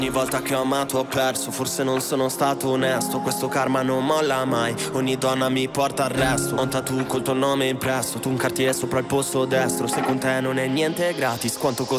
Ogni volta che ho amato ho perso, forse non sono stato onesto. Questo karma non molla mai, ogni donna mi porta al resto. Ho un tattoo col tuo nome impresso, tu un Cartier sopra il posto destro. Se con te non è niente gratis, quanto costa